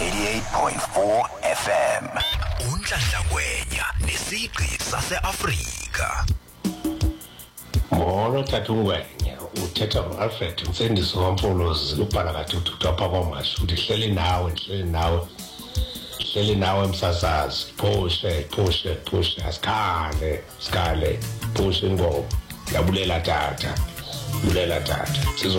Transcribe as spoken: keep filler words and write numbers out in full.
eighty-eight point four F M. Unhlanhla Ngwenya nesigqi sase-Afrika. Molo tata uNgwenya, uthetha no-Alfred Mfendiso kaMfolozi ubhala kathi uthupha kwamashu ukuthi hleli nawe hleli nawe hleli nawe msasazi phoshe phoshe phoshe asikhale sikhale phoshe ngoba yabulela tata bulela tata.